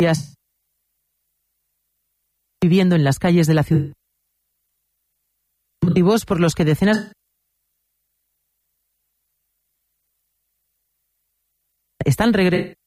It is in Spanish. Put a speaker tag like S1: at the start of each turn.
S1: viviendo en las calles de la ciudad. Motivos por los que decenas están regresando